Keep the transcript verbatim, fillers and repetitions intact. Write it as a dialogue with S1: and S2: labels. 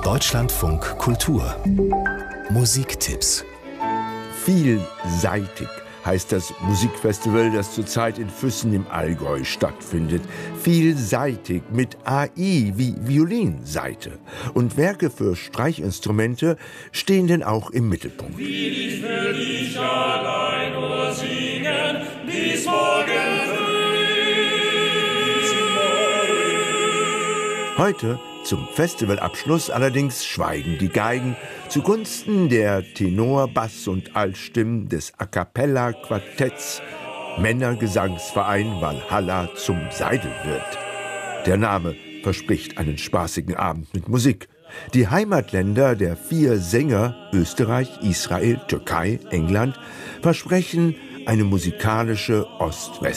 S1: Deutschlandfunk Kultur Musiktipps.
S2: Vielseitig heißt das Musikfestival, das zurzeit in Füssen im Allgäu stattfindet. Vielseitig mit A I wie Violinseite. Und Werke für Streichinstrumente stehen denn auch im Mittelpunkt.
S3: Will ich für dich allein nur singen, bis morgen früh.
S2: Heute zum Festivalabschluss allerdings schweigen die Geigen zugunsten der Tenor-, Bass- und Altstimmen des A-cappella-Quartetts Männergesangsverein Walhalla zum Seidelwirt. Der Name verspricht einen spaßigen Abend mit Musik. Die Heimatländer der vier Sänger, Österreich, Israel, Türkei, England, versprechen eine musikalische Ost-West-